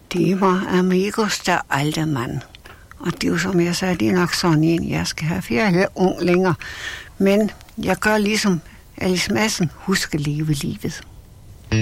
Det var Amigos der alte mand. Og det er jo, som jeg sagde, det er nok sådan en, jeg skal have, for jeg er ung længere. Men jeg gør ligesom Alice Madsen, husk at leve livet.